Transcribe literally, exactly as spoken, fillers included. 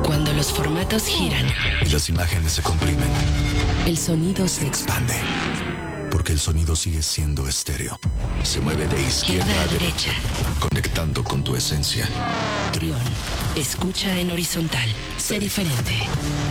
Cuando los formatos giran y las imágenes se comprimen, el sonido se expande. Porque el sonido sigue siendo estéreo. Se mueve de izquierda a derecha, conectando con tu esencia. Trión, escucha en horizontal. Sé diferente.